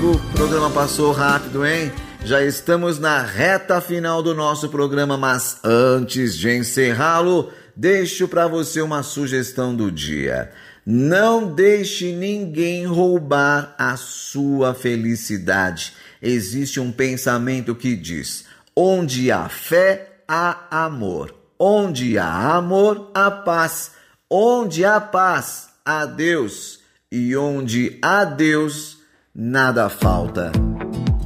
O programa passou rápido, hein? Já estamos na reta final do nosso programa, mas antes de encerrá-lo, deixo para você uma sugestão do dia. Não deixe ninguém roubar a sua felicidade. Existe um pensamento que diz: onde há fé, há amor. Onde há amor, há paz. Onde há paz, há Deus. E onde há Deus, nada falta.